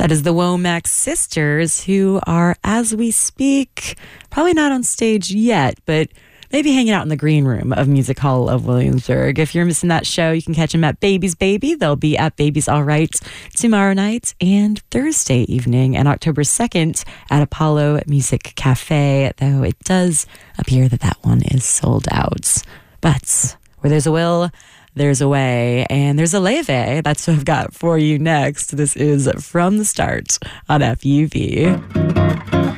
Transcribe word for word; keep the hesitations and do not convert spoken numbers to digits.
That is the Womack Sisters, who are, as we speak, probably not on stage yet, but maybe hanging out in the green room of Music Hall of Williamsburg. If you're missing that show, you can catch them at Baby's Baby. They'll be at Baby's All Right tomorrow night and Thursday evening, and October second at Apollo Music Cafe, though it does appear that that one is sold out. But where there's a will, there's a way, and there's a leve. That's what I've got for you next. This is From the Start on F U V.